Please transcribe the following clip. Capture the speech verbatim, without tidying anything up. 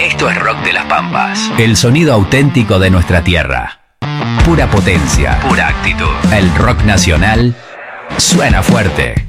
Esto es Rock de las Pampas. El sonido auténtico de nuestra tierra. Pura potencia, pura actitud. El rock nacional suena fuerte.